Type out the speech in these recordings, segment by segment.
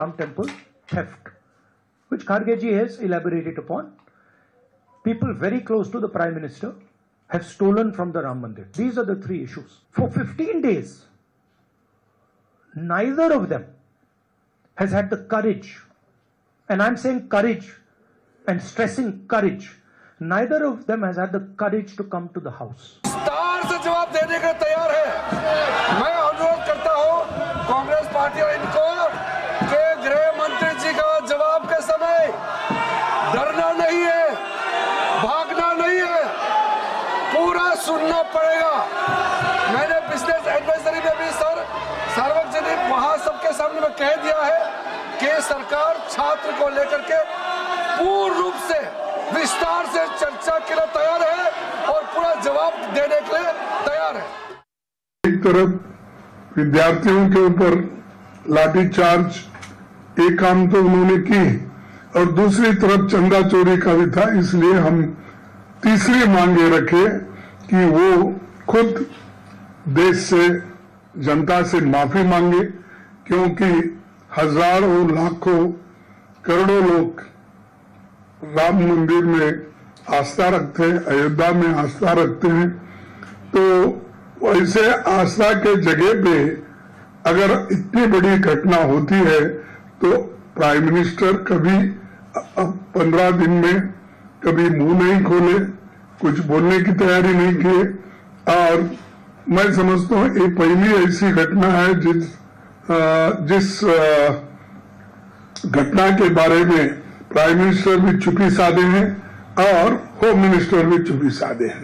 Ram Temple theft, which Kharge has elaborated upon. People very close to the Prime Minister have stolen from the Ram Mandir. These are the three issues. For 15 days, neither of them has had the courage, and I'm saying courage and stressing courage, neither of them has had the courage to come to the house. विस्तार से जवाब देने के तैयार है। मैं अनुरोध करता हूं कांग्रेस पार्टी और इनको कि गृह मंत्री जी का जवाब के समय डरना नहीं है, भागना नहीं है, पूरा सुनना पड़ेगा। मैंने बिजनेस एडवाइजरी में भी सार्वजनिक वहां सबके सामने में कह दिया है कि सरकार छात्र को लेकर के पूर्ण रूप से विस्तार से चर्चा के लिए तैयार है और पूरा जवाब देने के लिए तैयार है। एक तरफ विद्यार्थियों के ऊपर लाठीचार्ज, एक काम तो उन्होंने की, और दूसरी तरफ चंदा चोरी का भी था। इसलिए हम तीसरी मांगे रखे कि वो खुद देश से, जनता से माफी मांगे, क्योंकि हजारों लाखों करोड़ों लोग राम मंदिर में आस्था रखते हैं, अयोध्या में आस्था रखते हैं। तो वैसे आस्था के जगह पे अगर इतनी बड़ी घटना होती है तो प्राइम मिनिस्टर कभी 15 दिन में कभी मुंह नहीं खोले, कुछ बोलने की तैयारी नहीं किए। और मैं समझता हूँ ये पहली ऐसी घटना है जिस घटना के बारे में प्राइम मिनिस्टर भी चुप्पी साधे हैं और होम मिनिस्टर भी चुप्पी साधे हैं।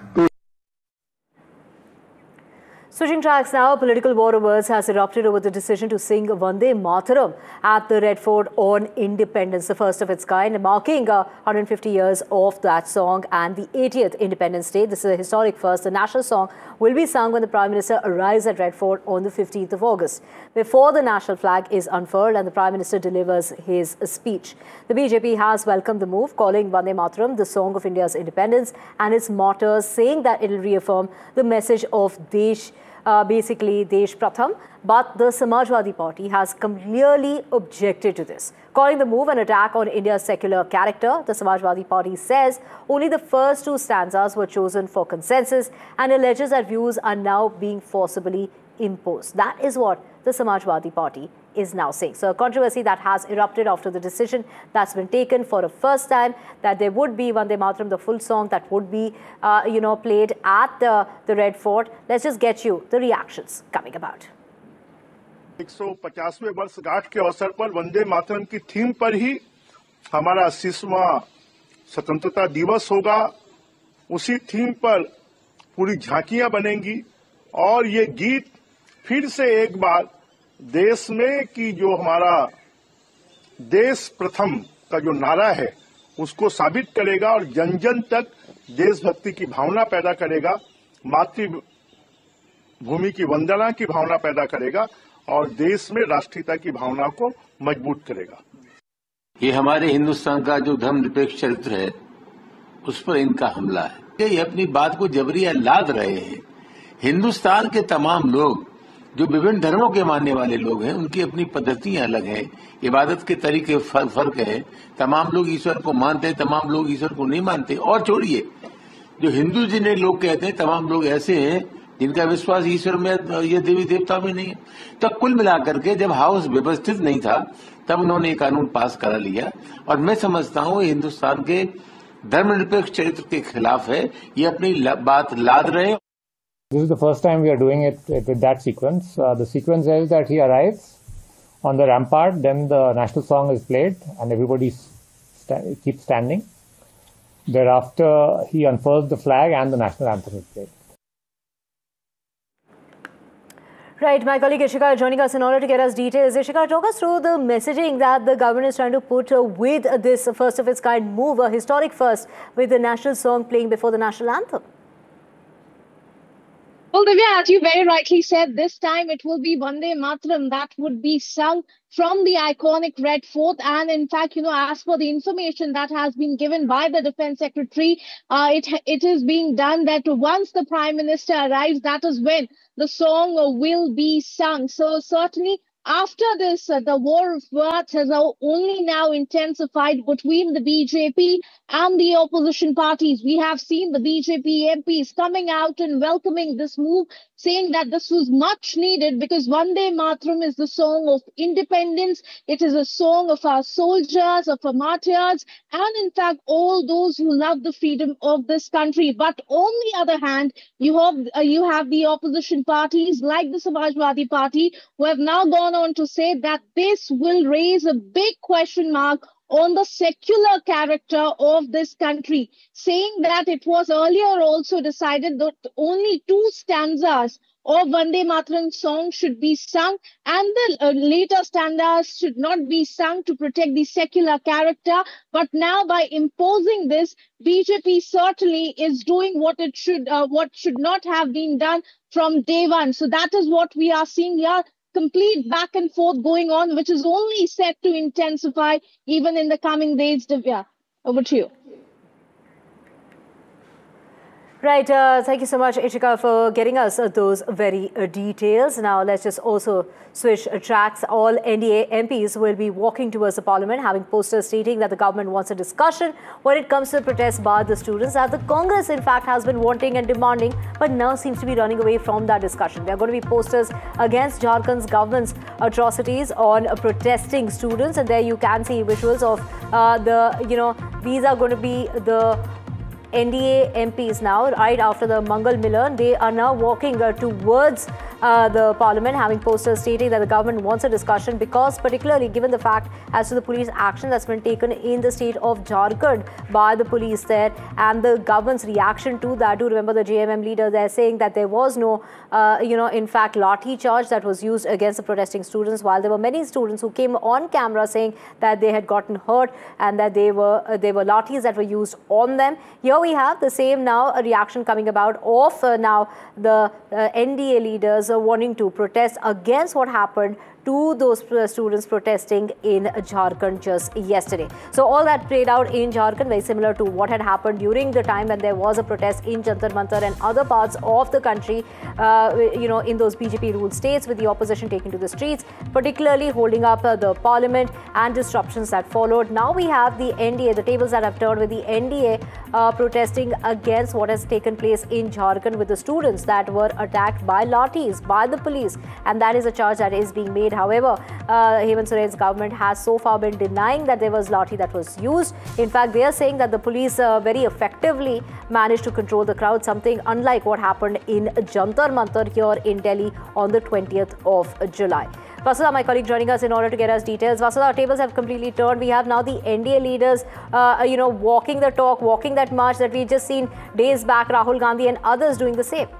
Switching tracks now, political war words has erupted over the decision to sing Vande Mataram at the Red Fort on Independence, the first of its kind, marking 150 years of that song and the 80th Independence Day. This is a historic first. The national song will be sung when the Prime Minister arrives at Red Fort on the 15th of August, before the national flag is unfurled and the Prime Minister delivers his speech. The BJP has welcomed the move, calling Vande Mataram the song of India's independence and its martyrs, saying that it will reaffirm the message of basically Desh Pratham, but the Samajwadi Party has clearly objected to this, calling the move an attack on India's secular character. The Samajwadi Party says only the first two stanzas were chosen for consensus and alleges that views are now being forcibly imposed. That is what the Samajwadi Party is now saying. So a controversy that has erupted after the decision that's been taken for the first time that there would be Vande Mataram, the full song that would be, played at the Red Fort. Let's just get you the reactions coming about. 150वें वर्षगांठ के अवसर पर वंदे मातरम की theme पर ही हमारा 80वां स्वतंत्रता दिवस होगा। उसी थीम पर पूरी झांकियां बनेंगी और ये गीत फिर से एक बार देश में कि जो हमारा देश प्रथम का जो नारा है उसको साबित करेगा और जन जन तक देशभक्ति की भावना पैदा करेगा, मातृभूमि की वंदना की भावना पैदा करेगा और देश में राष्ट्रीयता की भावना को मजबूत करेगा। ये हमारे हिंदुस्तान का जो धर्मनिरपेक्ष चरित्र है उस पर इनका हमला है। ये अपनी बात को जबरिया लाद रहे हैं। हिंदुस्तान के तमाम लोग जो विभिन्न धर्मों के मानने वाले लोग हैं उनकी अपनी पद्धतियां अलग हैं, इबादत के तरीके फर्क है। तमाम लोग ईश्वर को मानते हैं, तमाम लोग ईश्वर को नहीं मानते। और छोड़िए, जो हिंदू जिन्हें लोग कहते हैं तमाम लोग ऐसे हैं जिनका विश्वास ईश्वर में या देवी देवता में नहीं है। तो कुल मिलाकर के जब हाउस व्यवस्थित नहीं था तब उन्होंने ये कानून पास करा लिया और मैं समझता हूँ हिंदुस्तान के धर्मनिरपेक्ष चरित्र के खिलाफ है। ये अपनी बात लाद रहे हैं। This is the first time we are doing it with that sequence. The sequence is that he arrives on the rampart, then the national song is played and everybody keeps standing. Thereafter, he unfurls the flag and the national anthem is played. Right, my colleague Ishika joining us in order to get us details. Ishika, talk us through the messaging that the government is trying to put with this first of its kind move, a historic first, with the national song playing before the national anthem. Well, Divya, as you very rightly said, this time it will be Vande Mataram that would be sung from the iconic Red Fort. And in fact, as per the information that has been given by the Defense Secretary, it is being done that once the Prime Minister arrives, that is when the song will be sung. So certainly After this, the war of words has only now intensified between the BJP and the opposition parties. We have seen the BJP MPs coming out and welcoming this move, saying that this was much needed because Vande Mataram is the song of independence. It is a song of our soldiers, of our martyrs, and in fact, all those who love the freedom of this country. But on the other hand, you have the opposition parties like the Samajwadi Party who have now gone on to say that this will raise a big question mark on the secular character of this country, saying that it was earlier also decided that only 2 stanzas of Vande Mataram song should be sung and the later stanzas should not be sung to protect the secular character. But now by imposing this, BJP certainly is doing what should not have been done from day one. So that is what we are seeing here. Complete back and forth going on, which is only set to intensify even in the coming days. Divya, over to you. Right, thank you so much, Ishika, for getting us those very details. Now, let's just also switch tracks. All NDA MPs will be walking towards the parliament, having posters stating that the government wants a discussion when it comes to the protests by the students, that the Congress, in fact, has been wanting and demanding, but now seems to be running away from that discussion. There are going to be posters against Jharkhand's government's atrocities on protesting students, and there you can see visuals of these are going to be the NDA MPs now, right after the Mangal Milan. They are now walking towards the parliament, having posters stating that the government wants a discussion because, particularly given the fact as to the police action that's been taken in the state of Jharkhand by the police there and the government's reaction to that. Do remember the JMM leader there saying that there was no, in fact, lathi charge that was used against the protesting students, while there were many students who came on camera saying that they had gotten hurt and that they were lathis that were used on them. Here we have the same now, a reaction coming about of now the NDA leaders wanting to protest against what happened to those students protesting in Jharkhand just yesterday. So all that played out in Jharkhand, very similar to what had happened during the time when there was a protest in Jantar Mantar and other parts of the country, in those BJP-ruled states, with the opposition taking to the streets, particularly holding up the parliament and disruptions that followed. Now we have the NDA, the tables that have turned with the NDA protesting against what has taken place in Jharkhand with the students that were attacked by lathis, by the police, and that is a charge that is being made. However, Hemant Soren's government has so far been denying that there was lathi that was used. In fact, they are saying that the police very effectively managed to control the crowd, something unlike what happened in Jantar Mantar here in Delhi on the 20th of July. Vasudha, my colleague, joining us in order to get us details. Vasudha, our tables have completely turned. We have now the NDA leaders, walking the talk, walking that march that we just seen days back, Rahul Gandhi and others doing the same.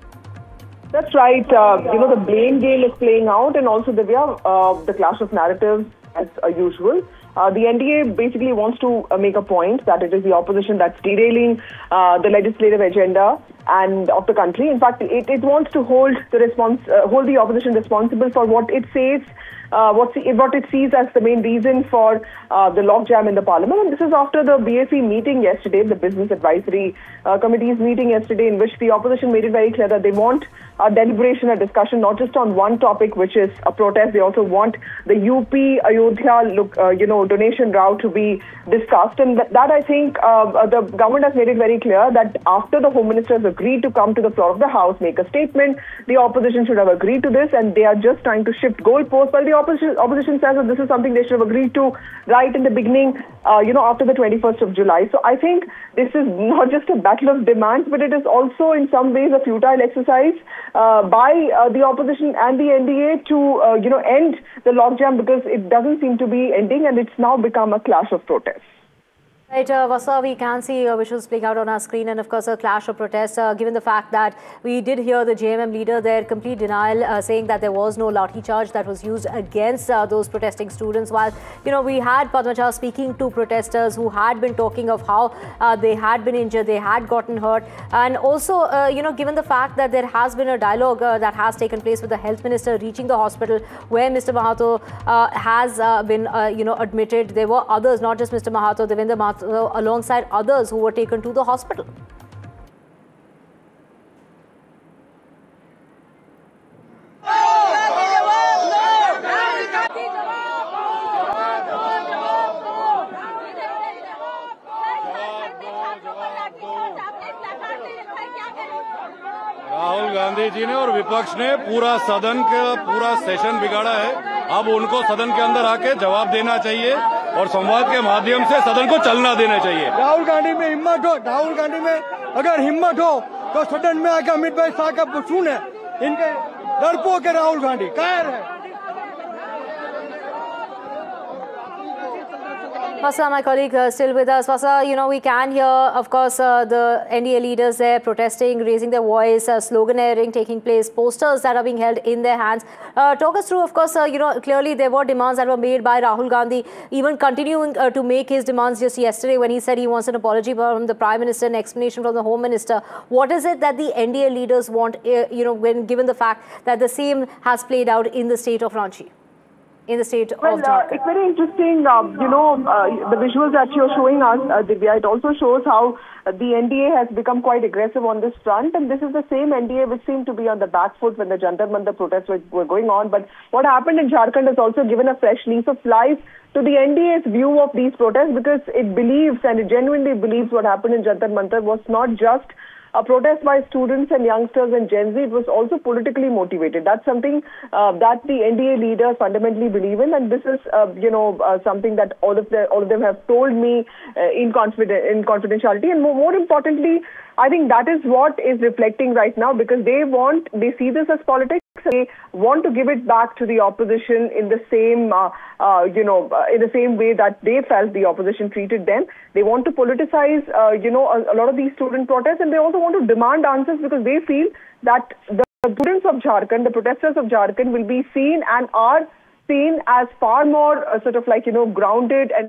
That's right. The blame game is playing out, and also the clash of narratives as usual. The NDA basically wants to make a point that it is the opposition that's derailing the legislative agenda and of the country. In fact, it wants to hold the opposition responsible for what it says, what it sees as the main reason for the logjam in the parliament. And this is after the BAC meeting yesterday, the Business Advisory Committee's meeting yesterday, in which the opposition made it very clear that they want a deliberation, a discussion, not just on one topic, which is a protest. They also want the UP Ayodhya donation route to be discussed. And that I think the government has made it very clear that after the Home Minister has agreed to come to the floor of the House, make a statement, the opposition should have agreed to this, and they are just trying to shift goalposts. While the opposition says that this is something they should have agreed to right in the beginning, after the 21st of July. So I think this is not just a battle of demands, but it is also in some ways a futile exercise by the opposition and the NDA to, end the logjam, because it doesn't seem to be ending, and it's now become a clash of protests. Right, Vasa, we can see visuals playing out on our screen, and of course a clash of protests, given the fact that we did hear the JMM leader there complete denial, saying that there was no lathi charge that was used against those protesting students, while we had Padma speaking to protesters who had been talking of how they had been injured, they had gotten hurt, and also given the fact that there has been a dialogue that has taken place with the health minister reaching the hospital where Mr. Mahato has been admitted. There were others, not just Mr. Mahato, Devendra Mahato, alongside others who were taken to the hospital. Gandhi ji ने और विपक्ष ने पूरा सदन का पूरा session बिगाड़ा है। अब उनको सदन के अंदर आके जवाब देना चाहिए और संवाद के माध्यम से सदन को चलना देना चाहिए। राहुल गांधी में हिम्मत हो, राहुल गांधी में अगर हिम्मत हो तो सदन में आकर अमित भाई शाह का सुने। इनके डरपोक है राहुल गांधी, कायर है। Fasa, my colleague, still with us. Fasa, we can hear, of course, the NDA leaders there protesting, raising their voice, sloganeering taking place, posters that are being held in their hands. Talk us through, of course, clearly there were demands that were made by Rahul Gandhi, even continuing to make his demands just yesterday when he said he wants an apology from the Prime Minister, an explanation from the Home Minister. What is it that the NDA leaders want, when given the fact that the same has played out in the state of Ranchi? In the state of Jharkhand. It's very interesting, the visuals that you're showing us, Divya, it also shows how the NDA has become quite aggressive on this front, and this is the same NDA which seemed to be on the back foot when the Jantar Mantar protests were going on. But what happened in Jharkhand has also given a fresh lease of life to the NDA's view of these protests, because it believes, and it genuinely believes, what happened in Jantar Mantar was not just a protest by students and youngsters and Gen Z. It was also politically motivated. That's something that the NDA leaders fundamentally believe in, and this is, something that all of them have told me in confidentiality. And more importantly, I think that is what is reflecting right now, because they see this as politics. They want to give it back to the opposition in the same, in the same way that they felt the opposition treated them. They want to politicize, a lot of these student protests, and they also want to demand answers, because they feel that the students of Jharkhand, the protesters of Jharkhand, will be seen and are seen as far more grounded and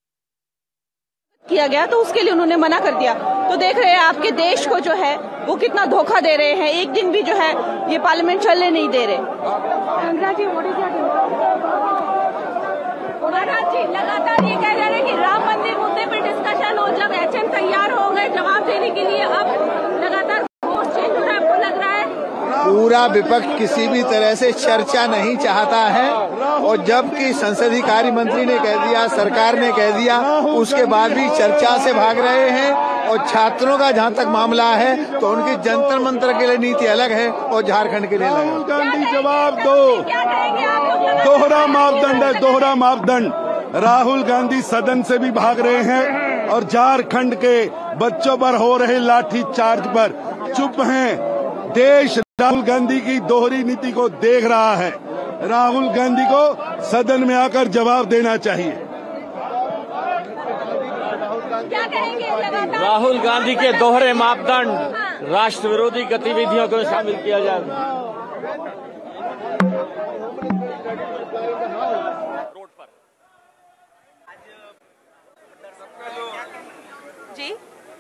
किया गया, तो उसके लिए उन्होंने मना कर दिया। तो देख रहे हैं आपके देश को जो है वो कितना धोखा दे रहे हैं। एक दिन भी जो है ये पार्लियामेंट चलने नहीं दे रहे। महाराज जी लगातार ये कह रहे हैं कि राम मंदिर मुद्दे पर डिस्कशन हो, जब एचएम तैयार हो गए जवाब देने के लिए, अब लगातार कोर्स चेंज हो रहा है। आपको लग रहा है पूरा विपक्ष किसी भी तरह से चर्चा नहीं चाहता है, और जबकि संसदीय कार्य मंत्री ने कह दिया, सरकार ने कह दिया, उसके बाद भी चर्चा से भाग रहे हैं। और छात्रों का जहां तक मामला है तो उनकी जंतर मंतर के लिए नीति अलग है और झारखंड के लिए अलग है। राहुल गांधी जवाब दो, दोहरा मापदंड है, दोहरा मापदंड। राहुल गांधी सदन से भी भाग रहे हैं और झारखंड के बच्चों पर हो रहे लाठी चार्ज पर चुप हैं। देश राहुल गांधी की दोहरी नीति को देख रहा है। राहुल गांधी को सदन में आकर जवाब देना चाहिए। क्या कहेंगे? राहुल गांधी के दोहरे मापदंड, राष्ट्र विरोधी गतिविधियों को शामिल किया जाए। जी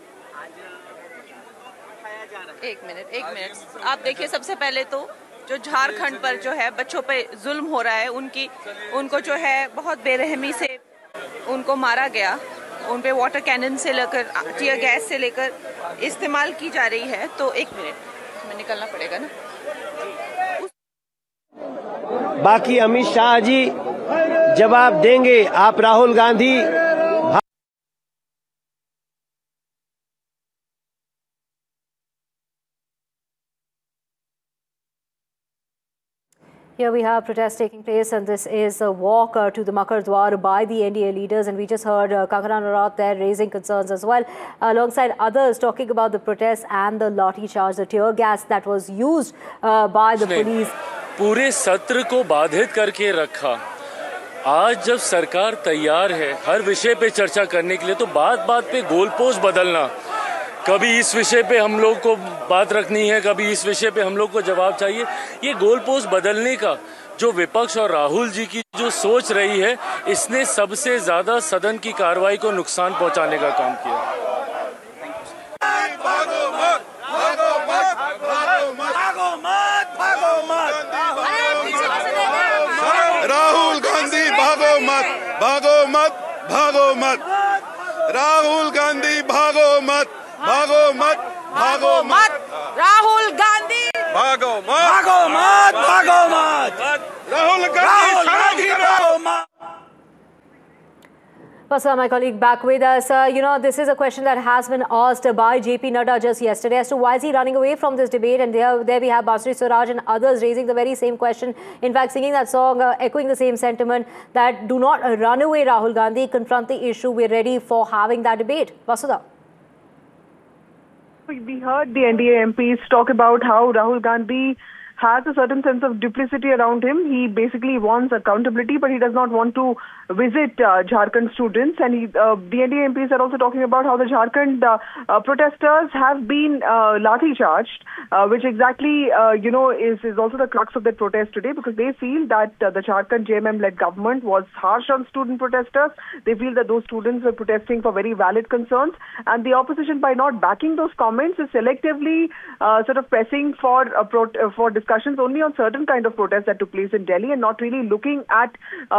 एक मिनट आप देखिए, सबसे पहले तो जो झारखंड पर जो है बच्चों पे जुल्म हो रहा है, उनको जो है बहुत बेरहमी से उनको मारा गया, उन पे वाटर कैनन से लेकर टीयर गैस से लेकर इस्तेमाल की जा रही है। तो एक मिनट में निकलना पड़ेगा ना। बाकी अमित शाह जी जवाब देंगे। आप Rahul Gandhi Here we have protests taking place, and this is a walk to the Makar Dwar by the NDA leaders, and we just heard Kangana Ranaut there raising concerns as well, alongside others talking about the protests and the lathi charge, the tear gas that was used by the police. पूरे सत्र को बाधित करके रखा। आज जब सरकार तैयार है हर विषय पे चर्चा करने के लिए, तो बात बात पे गोल पोस्ट बदलना, कभी इस विषय पे हम लोग को बात रखनी है, कभी इस विषय पे हम लोग को जवाब चाहिए, ये गोल पोस्ट बदलने का जो विपक्ष और राहुल जी की जो सोच रही है, इसने सबसे ज्यादा सदन की कार्रवाई को नुकसान पहुंचाने का काम किया। राहुल गांधी भागो मत, भागो मत, भागो मत। राहुल गांधी भागो मत, भागो मत, भागो मत। राहुल गांधी भागो मत, भागो मत, भागो मत। राहुल गांधी भागो मत। Vasudha, my colleague, back with us. This is a question that has been asked by JP Nadda just yesterday as to why is he running away from this debate. And there we have Bansuri Swaraj and others raising the very same question. In fact, singing that song, echoing the same sentiment that do not run away, Rahul Gandhi, confront the issue. We're ready for having that debate. Vasudha. We heard the NDA MPs talk about how Rahul Gandhi has a certain sense of duplicity around him. He basically wants accountability, but he does not want to visit Jharkhand students. And the NDA MPs are also talking about how the Jharkhand protesters have been lathi charged, which exactly, is also the crux of that protest today, because they feel that the Jharkhand JMM-led government was harsh on student protesters. They feel that those students were protesting for very valid concerns, and the opposition, by not backing those comments, is selectively sort of pressing for discussions only on certain kind of protests that took place in Delhi, and not really looking at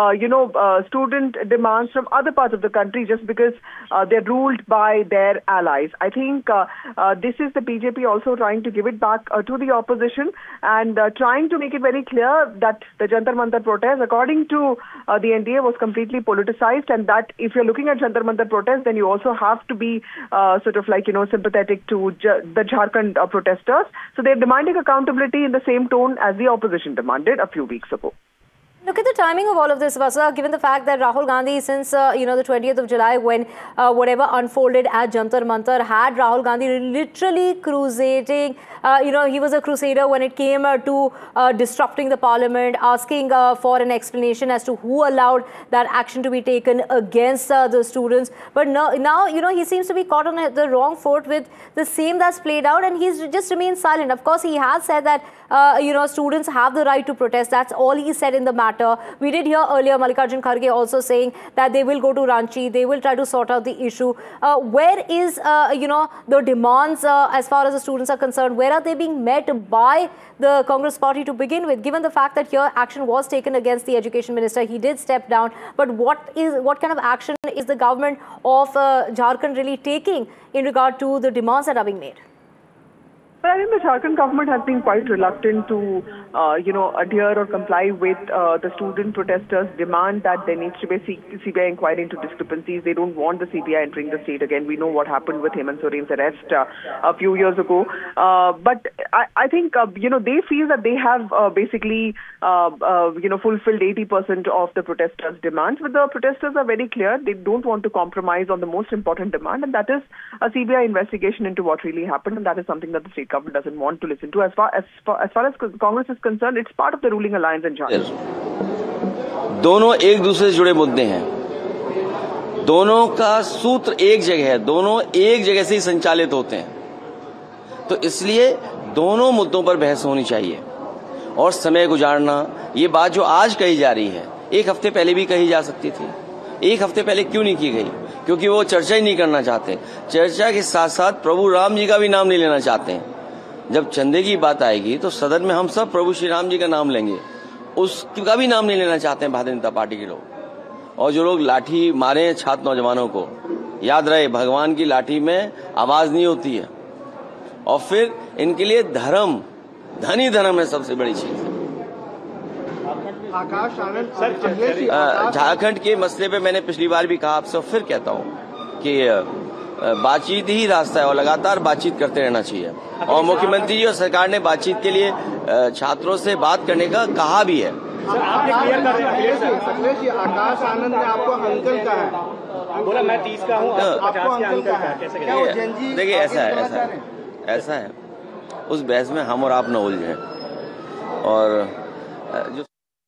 student demands from other parts of the country just because they're ruled by their allies. I think this is the BJP also trying to give it back to the opposition and trying to make it very clear that the Jantar Mantar protest, according to the NDA, was completely politicized, and that if you're looking at Jantar Mantar protest, then you also have to be sympathetic to the Jharkhand protesters. So they're demanding accountability in the same tone as the opposition demanded a few weeks ago. Look at the timing of all of this, Vasudha, given the fact that Rahul Gandhi, since the 20th of July, when whatever unfolded at Jantar Mantar, had Rahul Gandhi literally crusading. He was a crusader when it came to disrupting the parliament, asking for an explanation as to who allowed that action to be taken against the students. But now he seems to be caught on the wrong foot with the same that's played out, and he's just remained silent. Of course, he has said that students have the right to protest. That's all he said in the matter. We did hear earlier Mallikarjun Kharge also saying that they will go to Ranchi, they will try to sort out the issue. Where is, the demands as far as the students are concerned? Where are they being met by the Congress party to begin with? Given the fact that here action was taken against the education minister, he did step down. But what kind of action is the government of Jharkhand really taking in regard to the demands that are being made? I think the Jharkhand government has been quite reluctant to, adhere or comply with the student protesters' demand that there needs to be a CBI inquiry into discrepancies. They don't want the CBI entering the state again. We know what happened with Hemant Soren's arrest a few years ago. But I think, they feel that they have basically, fulfilled 80% of the protesters' demands. But the protesters are very clear. They don't want to compromise on the most important demand, and that is a CBI investigation into what really happened. And that is something that the state government doesn't want to listen to. As far as Congress is concerned, it's part of the ruling alliance in Jharkhand. दोनों एक दूसरे से जुड़े मुद्दे हैं, दोनों का सूत्र एक जगह है, दोनों एक जगह से ही संचालित होते हैं, तो इसलिए दोनों मुद्दों पर बहस होनी चाहिए और समय गुजारना, ये बात जो आज कही जा रही है एक हफ्ते पहले भी कही जा सकती थी। एक हफ्ते पहले क्यों नहीं की गई? क्योंकि वो चर्चा ही नहीं करना चाहते। चर्चा के साथ साथ प्रभु राम जी का भी नाम नहीं लेना चाहते हैं। जब चंदे की बात आएगी तो सदन में हम सब प्रभु श्री राम जी का नाम लेंगे, उसका भी नाम नहीं लेना चाहते हैं भारतीय जनता पार्टी के लोग। और जो लोग लाठी मारे हैं छात्र नौजवानों को, याद रहे भगवान की लाठी में आवाज नहीं होती है। और फिर इनके लिए धर्म, धन ही धर्म है सबसे बड़ी चीज। झारखंड के मसले पे मैंने पिछली बार भी कहा आपसे और फिर कहता हूँ कि बातचीत ही रास्ता है और लगातार बातचीत करते रहना चाहिए। और मुख्यमंत्री जी और सरकार ने बातचीत के लिए छात्रों से बात करने का कहा भी है। सर, आप ये क्लियर कर रहे हैं अखिलेश जी, आकाश आनंद ने आपको अंकल का है, बोला मैं 30 का हूँ, आपको अंकल का है, कैसे? देखिए ऐसा है उस बहस में हम और आप न उलझे। और जो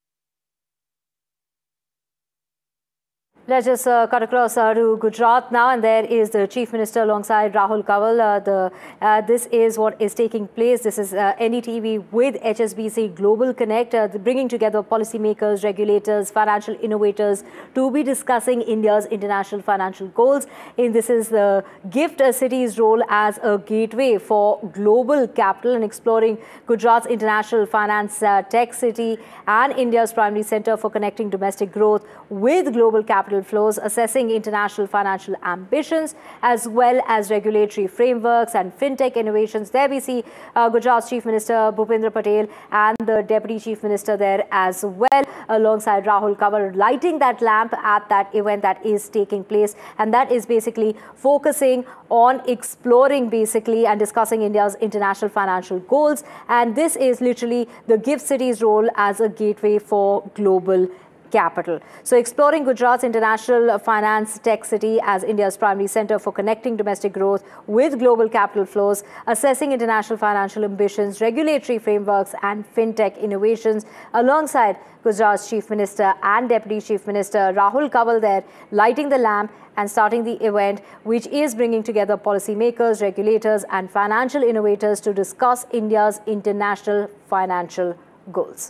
Let's just cut across to Gujarat now, and there is the Chief Minister alongside Rahul Kanwal. This is what is taking place. This is NDTV with HSBC Global Connect, bringing together policymakers, regulators, financial innovators to be discussing India's international financial goals. And this is the GIFT City's role as a gateway for global capital and exploring Gujarat's international finance tech city and India's primary center for connecting domestic growth with global capital capital flows, assessing international financial ambitions, as well as regulatory frameworks and fintech innovations. There we see Gujarat's Chief Minister Bhupendra Patel and the Deputy Chief Minister there as well, alongside Rahul Kanwar, lighting that lamp at that event that is taking place. And that is basically focusing on exploring basically and discussing India's international financial goals. And this is literally the GIFT City's role as a gateway for global capital. So exploring Gujarat's international finance tech city as India's primary center for connecting domestic growth with global capital flows, assessing international financial ambitions, regulatory frameworks and fintech innovations, alongside Gujarat's Chief Minister and Deputy Chief Minister Rahul Kanwar there, lighting the lamp and starting the event, which is bringing together policymakers, regulators and financial innovators to discuss India's international financial goals.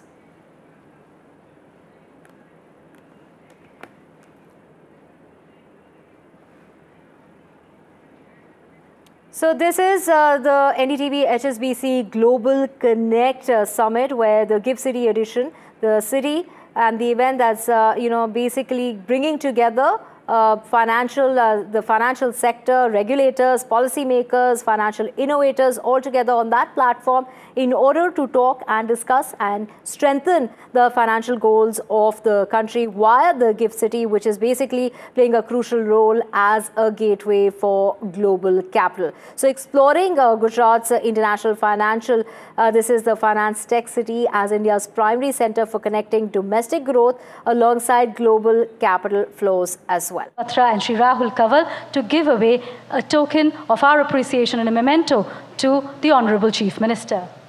So this is the NDTV HSBC Global Connect Summit, where the GIFT City edition, the city and the event that's basically bringing together the financial sector, regulators, policymakers, financial innovators all together on that platform in order to talk and discuss and strengthen the financial goals of the country via the GIFT City, which is basically playing a crucial role as a gateway for global capital. So exploring Gujarat's international financial, this is the finance tech city as India's primary center for connecting domestic growth alongside global capital flows as well. Batra and Shri Rahul Kanwar to give away a token of our appreciation and a memento to the Honorable Chief Minister.